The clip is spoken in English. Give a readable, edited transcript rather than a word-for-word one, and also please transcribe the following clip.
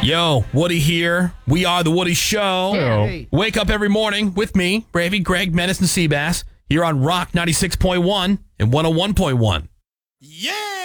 Yo, Woody here. We are The Woody Show. Hey. Wake up every morning with me, Bravey, Greg, Menace, and Seabass, here on Rock 96.1 and 101.1. Yeah!